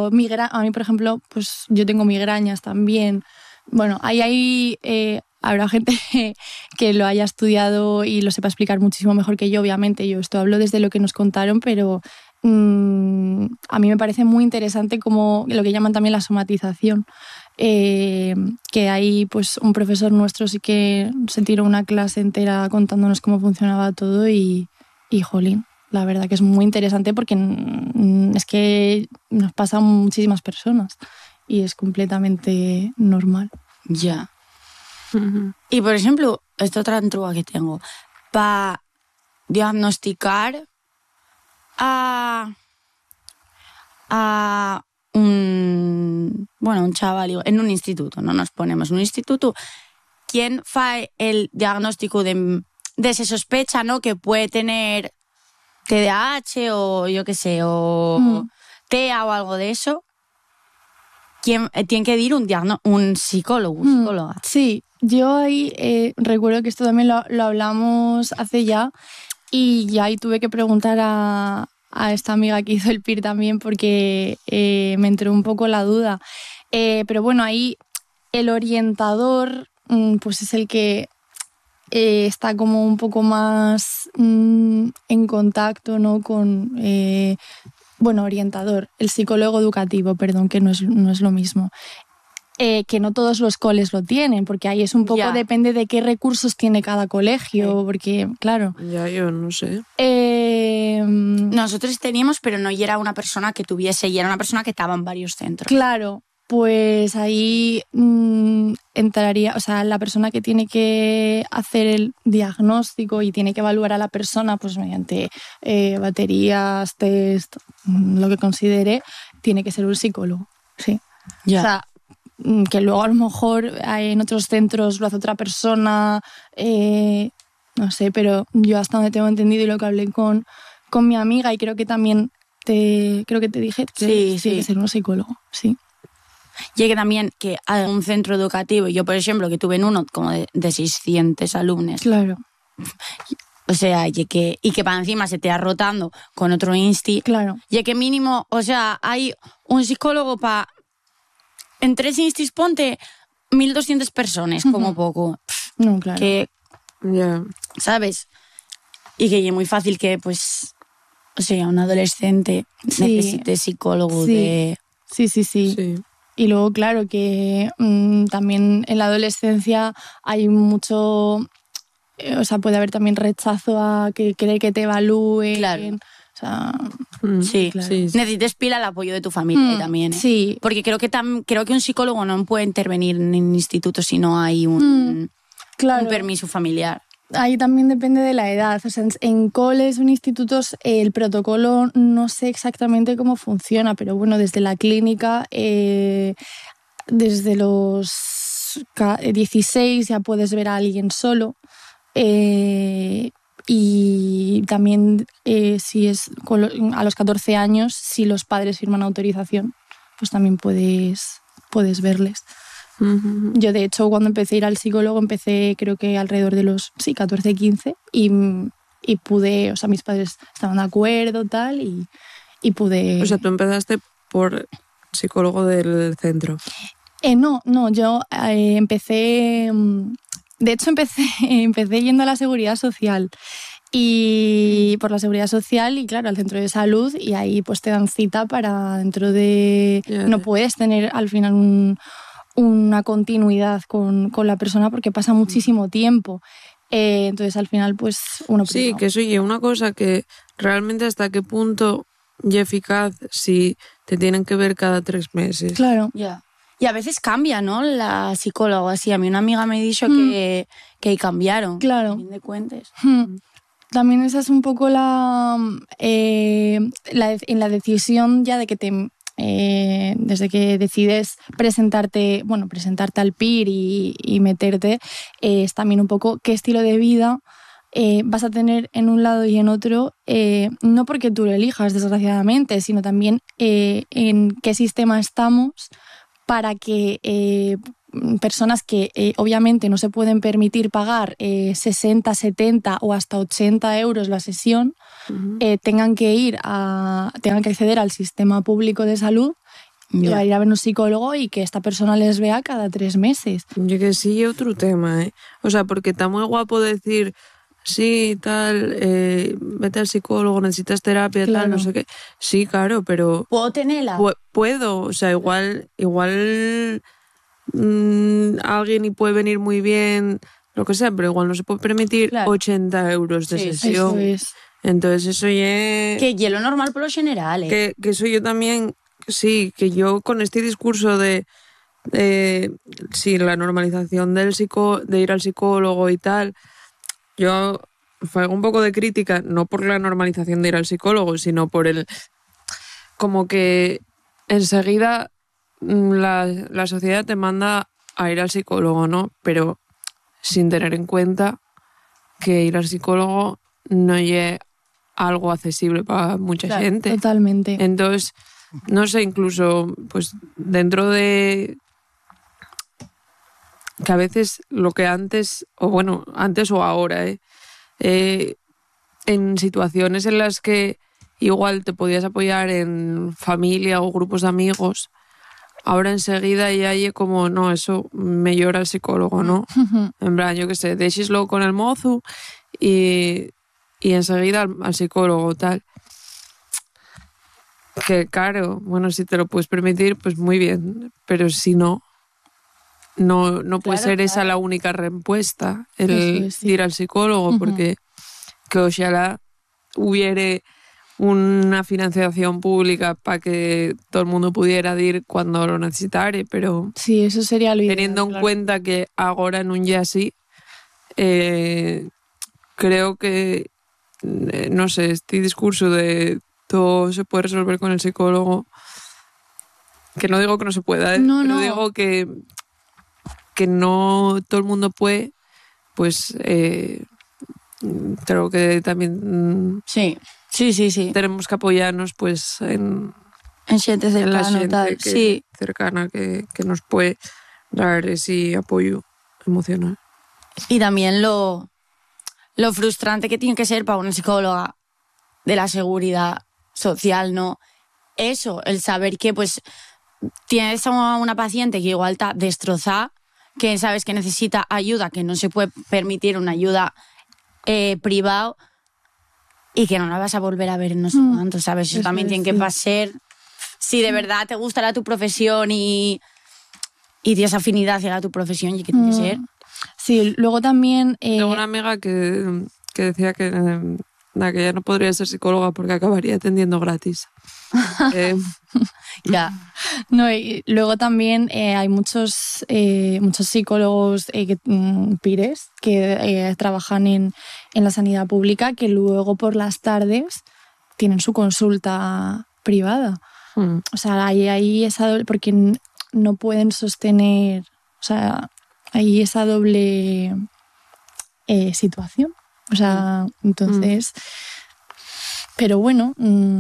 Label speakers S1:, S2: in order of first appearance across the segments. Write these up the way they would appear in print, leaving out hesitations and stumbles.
S1: o a mí, por ejemplo, pues yo tengo migrañas también. Bueno, ahí habrá gente que lo haya estudiado y lo sepa explicar muchísimo mejor que yo, obviamente. Yo esto hablo desde lo que nos contaron, pero a mí me parece muy interesante como lo que llaman también la somatización. Que ahí pues un profesor nuestro sí que se tiró una clase entera contándonos cómo funcionaba todo y jolín, la verdad que es muy interesante porque es que nos pasa a muchísimas personas y es completamente normal.
S2: Ya. Y, por ejemplo, esta otra entruga que tengo, para diagnosticar a un chaval en un instituto, no nos ponemos en un instituto, ¿quién fa el diagnóstico de se sospecha, ¿no?, que puede tener TDAH o yo qué sé, o TEA o algo de eso? ¿Quién tiene que ir un psicólogo, psicóloga?
S1: Sí, yo ahí recuerdo que esto también lo hablamos hace ya y ahí tuve que preguntar a esta amiga que hizo el PIR también porque me entró un poco la duda. Pero bueno, ahí el orientador pues es el que está como un poco más en contacto, ¿no?, con... orientador, el psicólogo educativo, perdón, que no es lo mismo. Que no todos los coles lo tienen, porque ahí es un poco, depende de qué recursos tiene cada colegio, porque, claro...
S3: Ya, yo no sé.
S2: Nosotros teníamos, pero no y era una persona que tuviese, y era una persona que estaba en varios centros.
S1: Claro, pues ahí entraría, o sea, la persona que tiene que hacer el diagnóstico y tiene que evaluar a la persona, pues mediante baterías, test, lo que considere, tiene que ser un psicólogo, sí.
S2: Ya.
S1: O sea, que luego a lo mejor en otros centros lo hace otra persona, no sé, pero yo hasta donde tengo entendido y lo que hablé con mi amiga, y creo que también creo que te dije que tiene que ser un psicólogo, sí.
S2: Llegué también que a un centro educativo, yo por ejemplo que tuve en uno como de 600 alumnos.
S1: Claro.
S2: O sea, y que para encima se te va rotando con otro insti.
S1: Claro.
S2: Y que mínimo, o sea, hay un psicólogo para... En 3 instis ponte 1.200 personas, como poco.
S1: No, claro.
S2: Que,
S3: Ya.
S2: ¿sabes? Y que es muy fácil que, pues, o sea, un adolescente necesite psicólogo de...
S1: Sí. Y luego, claro, que también en la adolescencia hay mucho... o sea, puede haber también rechazo a que cree que te evalúen.
S2: Claro.
S1: O sea,
S2: sí,
S1: claro.
S3: Sí.
S2: Necesitas pila el apoyo de tu familia también.
S1: Sí.
S2: Porque creo que un psicólogo no puede intervenir en un instituto si no hay un permiso familiar.
S1: Ahí también depende de la edad. O sea, en coles o en institutos el protocolo no sé exactamente cómo funciona, pero bueno, desde la clínica, desde los 16 ya puedes ver a alguien solo. Y también si es a los 14 años, si los padres firman autorización, pues también puedes verles. Yo, de hecho, cuando empecé a ir al psicólogo, empecé creo que alrededor de los 14, 15 y pude, o sea, mis padres estaban de acuerdo, tal, y pude...
S3: O sea, tú empezaste por psicólogo del centro.
S1: No, yo empecé... De hecho, empecé yendo a la Seguridad Social. Y por la Seguridad Social y, claro, al centro de salud, y ahí pues te dan cita para dentro de... No puedes tener al final una continuidad con la persona porque pasa muchísimo tiempo. Entonces, al final, pues uno...
S3: Sí, que eso y una cosa que realmente hasta qué punto y eficaz si te tienen que ver cada 3 meses.
S1: Claro.
S2: Ya. Y a veces cambia, ¿no?, la psicóloga. Así, a mí una amiga me ha dicho que cambiaron.
S1: Claro.
S2: A fin de cuentas.
S1: También esa es un poco en la decisión ya de que desde que decides presentarte al PIR y meterte, es también un poco qué estilo de vida vas a tener en un lado y en otro, no porque tú lo elijas, desgraciadamente, sino también en qué sistema estamos para que personas que obviamente no se pueden permitir pagar 60, 70 o hasta 80 euros la sesión, tengan que acceder al sistema público de salud
S2: Ya.
S1: a ir a ver un psicólogo y que esta persona les vea cada 3 meses.
S3: Yo que sí, otro tema, ¿eh? O sea, porque está muy guapo decir, sí, tal, vete al psicólogo, necesitas terapia,
S1: Claro.
S3: tal, no sé qué. Sí, claro, pero
S2: ¿Puedo tenerla?
S3: puedo, o sea, igual alguien y puede venir muy bien, lo que sea, pero igual no se puede permitir
S2: Claro.
S3: 80 euros de
S2: Sí, sí,
S3: sesión.
S1: Eso es.
S3: Entonces eso ya...
S2: Que hielo normal por lo general,
S3: Que eso yo también, sí, que yo con este discurso de sí, la normalización de ir al psicólogo y tal, yo fue un poco de crítica, no por la normalización de ir al psicólogo, sino por el como que enseguida la sociedad te manda a ir al psicólogo, ¿no? Pero sin tener en cuenta que ir al psicólogo no es algo accesible para mucha
S2: Claro,
S3: gente.
S1: Totalmente.
S3: Entonces, no sé, incluso pues dentro de que a veces lo que antes, o bueno, antes o ahora, en situaciones en las que igual te podías apoyar en familia o grupos de amigos, ahora enseguida ya hay como, no, eso me llora el psicólogo, ¿no? En plan, yo qué sé, déxislo con el mozo y enseguida al psicólogo, tal. Que claro, bueno, si te lo puedes permitir, pues muy bien, pero si no, no puede
S2: Claro,
S3: ser esa
S2: claro.
S3: la única respuesta, el
S1: Eso es, sí.
S3: ir al psicólogo, porque que ojalá hubiere una financiación pública para que todo el mundo pudiera ir cuando lo necesitare, pero
S1: Sí, eso sería lo ideal.
S3: teniendo en
S1: claro.
S3: cuenta que ahora en un ya así, creo que, no sé, este discurso de todo se puede resolver con el psicólogo, que no digo que no se pueda,
S1: No,
S3: pero
S1: no.
S3: digo que no todo el mundo puede, pues creo que también
S2: Sí.
S3: tenemos que apoyarnos pues en
S2: En xente
S3: la
S2: cercano,
S3: gente
S2: tal.
S3: que,
S2: Sí.
S3: cercana que nos puede dar ese apoyo emocional.
S2: Y también lo frustrante que tiene que ser para una psicóloga de la seguridad social, ¿no? Eso, el saber que pues tienes a una paciente que igual está destrozada, que sabes que necesita ayuda, que no se puede permitir una ayuda privada y que no la vas a volver a ver en no sé cuánto, ¿sabes? Eso
S1: Eso
S2: también
S1: es,
S2: tiene que
S1: sí.
S2: pasar. Si de verdad te gustará tu profesión y tienes afinidad hacia tu profesión, y que tiene que ser.
S1: Sí, luego también...
S3: Tengo una amiga que decía que ya no podría ser psicóloga porque acabaría atendiendo gratis.
S2: Ya.
S1: No, y luego también hay muchos psicólogos pires que trabajan en la sanidad pública que luego por las tardes tienen su consulta privada. O sea, hay esa doble, porque no pueden sostener, o sea, hay esa doble situación. O sea, entonces... Pero bueno,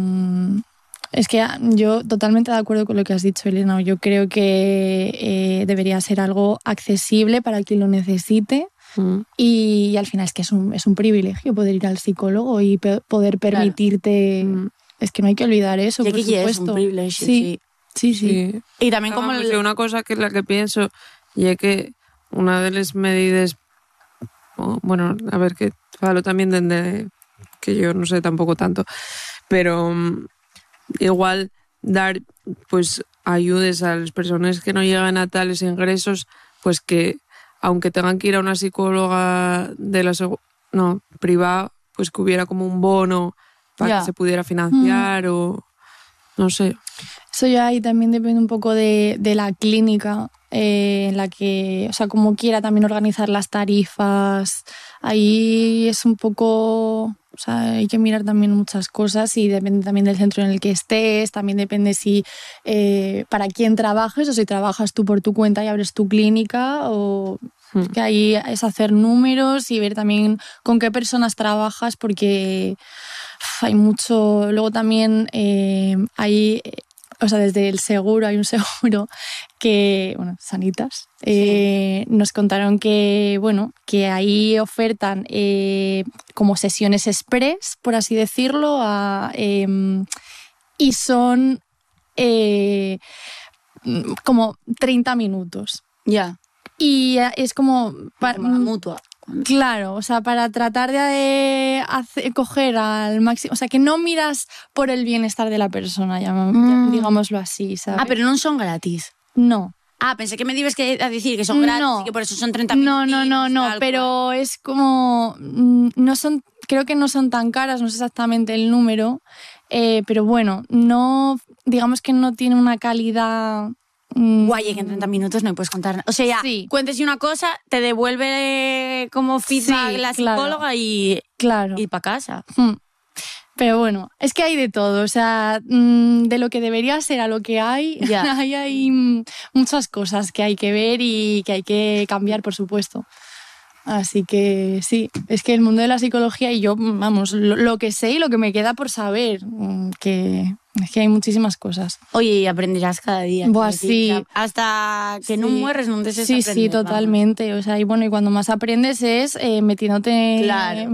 S1: es que yo totalmente de acuerdo con lo que has dicho, Elena. Yo creo que debería ser algo accesible para quien lo necesite y al final es que es un privilegio poder ir al psicólogo y poder permitirte... Es que no hay que olvidar eso,
S2: Ya
S1: por
S2: que ya es
S1: supuesto.
S2: un privilegio,
S1: Sí.
S2: Y también como
S3: Vamos, una cosa que la que pienso y es que una de las medidas, bueno, a ver, que falo también desde que yo no sé tampoco tanto, pero igual dar pues ayudes a las personas que no llegan a tales ingresos, pues que aunque tengan que ir a una psicóloga de la privada, pues que hubiera como un bono para que se pudiera financiar o no sé.
S1: Eso ya ahí también depende un poco de la clínica en la que, o sea, como quiera también organizar las tarifas. Ahí es un poco, o sea, hay que mirar también muchas cosas y depende también del centro en el que estés, también depende si para quién trabajes o si trabajas tú por tu cuenta y abres tu clínica o... Que ahí es hacer números y ver también con qué personas trabajas porque hay mucho... Luego también hay... O sea, desde el seguro, hay un seguro que, bueno, Sanitas, nos contaron que, bueno, que ahí ofertan como sesiones express, por así decirlo, y son como 30 minutos.
S2: Ya.
S1: Y es como...
S2: Como la mutua.
S1: Claro, o sea, para tratar de coger al máximo... O sea, que no miras por el bienestar de la persona, ya, digámoslo así, ¿sabes?
S2: Ah, pero non son gratis.
S1: No.
S2: Ah, pensé que me ibas a decir que son gratis y que por eso son 30
S1: No,
S2: minutos.
S1: pero es como... no son, creo que no son tan caras, no sé exactamente el número, pero bueno, no, digamos que no tiene una calidad...
S2: Guay, que en 30 minutos no puedes contar nada. O sea, ya,
S1: Sí.
S2: cuentes una cosa, te devuelve como feedback
S1: Sí,
S2: la
S1: claro.
S2: psicóloga y para casa.
S1: Pero bueno, es que hay de todo, o sea, de lo que debería ser a lo que hay,
S2: Ya.
S1: hay muchas cosas que hay que ver y que hay que cambiar, por supuesto. Así que sí, es que el mundo de la psicología y yo, vamos, lo que sé y lo que me queda por saber, que es que hay muchísimas cosas.
S2: Oye, y aprenderás cada día.
S1: Buah,
S2: quiero decir,
S1: sí.
S2: o sea, hasta que no
S1: Sí.
S2: mueres no dejes de
S1: Sí,
S2: aprender.
S1: totalmente. O sea, y bueno, y cuando más aprendes es metiéndote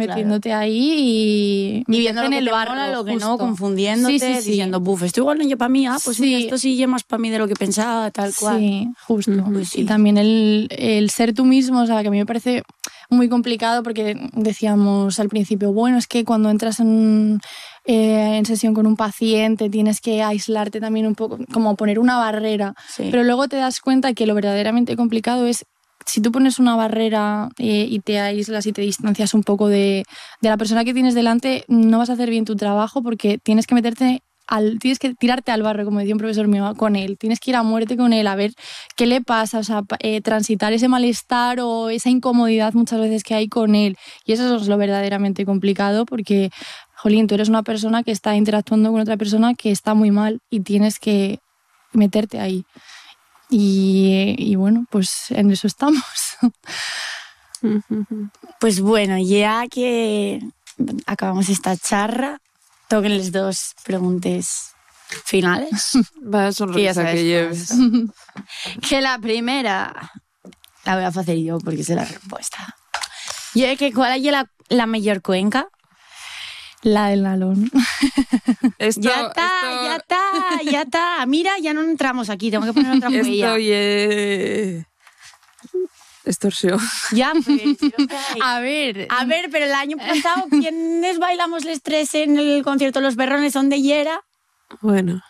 S1: ahí
S2: Y viendo
S1: en
S2: lo que
S1: el
S2: te
S1: barro,
S2: mola, lo que
S1: justo.
S2: no, confundiéndote,
S1: Sí.
S2: diciendo, buf, esto igual no es para mí, pues
S1: Sí.
S2: mira, esto sí es más para mí de lo que pensaba, tal cual.
S1: Sí, justo.
S2: Pues sí.
S1: Y también el ser tú mismo, o sea, que a mí me parece muy complicado porque decíamos al principio, bueno, es que cuando entras en sesión con un paciente tienes que aislarte también un poco, como poner una barrera.
S2: Sí.
S1: Pero luego te das cuenta que lo verdaderamente complicado es si tú pones una barrera y te aíslas y te distancias un poco de la persona que tienes delante, no vas a hacer bien tu trabajo porque tienes que tienes que tirarte al barro, como decía un profesor mío, con él. Tienes que ir a muerte con él, a ver qué le pasa, o sea, transitar ese malestar o esa incomodidad muchas veces que hay con él. Y eso es lo verdaderamente complicado porque, jolín, tú eres una persona que está interactuando con otra persona que está muy mal y tienes que meterte ahí. Y bueno, pues en eso estamos.
S2: Pues bueno, ya que acabamos esta charla, toquenles dos preguntas finales.
S3: Vaya
S2: Que ya
S3: sonrisa
S2: sabes
S3: que lleves.
S2: Que la primera la voy a hacer yo porque sé la respuesta. Y es que ¿cuál es la mejor cuenca?
S1: La del Nalón.
S3: Esto,
S2: Ya está. Mira, ya no entramos aquí, tengo que poner otra huella.
S3: Esto extorsión.
S2: Ya, pues, okay.
S1: A ver,
S2: Pero el año pasado, ¿quiénes bailamos les tres en el concierto Los Berrones? ¿Dónde era?
S3: Bueno,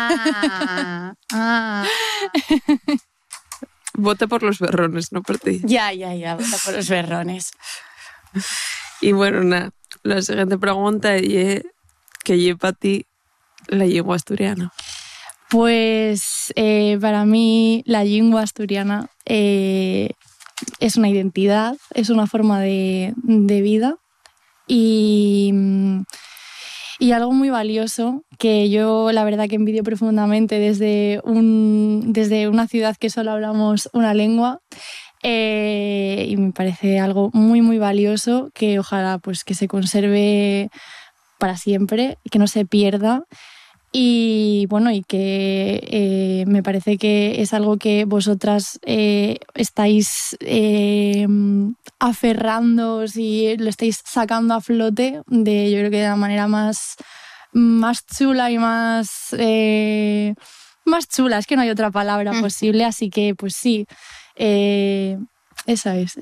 S3: vote por los berrones, no por ti.
S2: Ya, vota por Los Berrones.
S3: Y bueno, nada, la siguiente pregunta es que lleva para ti la lengua asturiana.
S1: pues para mí la lengua asturiana es una identidad, es una forma de vida y algo muy valioso que yo la verdad que envidio profundamente desde una ciudad que solo hablamos una lengua. Y me parece algo muy, muy valioso que ojalá pues, que se conserve para siempre y que no se pierda. Y bueno, y que me parece que es algo que vosotras estáis aferrándoos y lo estáis sacando a flote yo creo que de la manera más chula y más chula, es que no hay otra palabra posible, así que pues sí, eso es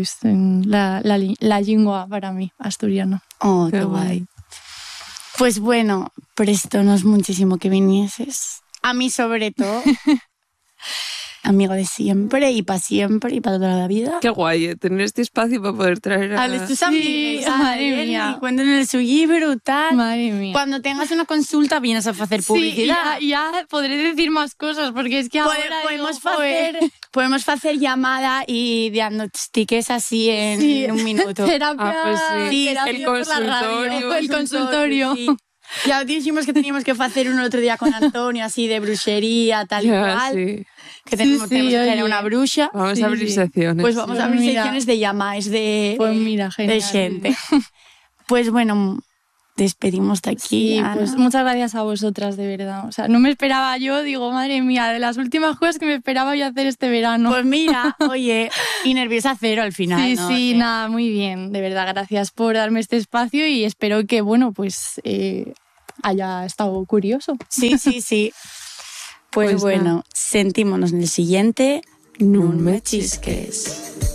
S1: la lengua para mí, asturiana.
S2: Oh,
S3: Qué
S2: qué
S3: guay.
S2: guay. Pues bueno, prestonos muchísimo que vinieses. A mí sobre todo. Amigo de siempre y para toda la vida.
S3: Qué guay, tener este espacio para poder traer a...
S2: Hables tus
S1: Sí,
S2: amigos,
S1: madre mía.
S2: y cuenten el suyo brutal.
S1: Madre mía.
S2: Cuando tengas una consulta vienes a hacer publicidad.
S1: Sí, ya podré decir más cosas porque es que ahora
S2: Podemos hacer llamada y diagnostiques así en un minuto.
S1: Terapia,
S3: Ah, pues sí.
S1: terapia
S3: El
S1: por la radio.
S3: consultorio.
S1: El consultorio.
S2: Sí. Ya dijimos que teníamos que hacer un otro día con Antonio, así de brujería, tal y
S3: Ya,
S2: cual.
S3: sí.
S2: Que tenemos que traer
S1: oye.
S2: una bruxa.
S3: Vamos
S1: Sí,
S3: a abrir
S1: sí.
S3: secciones.
S2: Pues vamos a abrir
S1: Mira.
S2: secciones de llamadas de
S1: Genial.
S2: gente. Pues bueno, despedimos de aquí.
S1: Sí,
S2: Ana.
S1: pues muchas gracias a vosotras, de verdad. O sea, no me esperaba yo, digo, madre mía, de las últimas cosas que me esperaba yo hacer este verano.
S2: Pues mira, oye, y nerviosa cero al final.
S1: Sí,
S2: ¿no?
S1: sí,
S2: O sea,
S1: nada, muy bien. De verdad, gracias por darme este espacio y espero que, bueno, pues haya estado curioso.
S2: Sí. Pues
S3: Pues
S2: bueno, sentímonos en el siguiente.
S3: No
S2: Non
S3: me
S2: me chisques.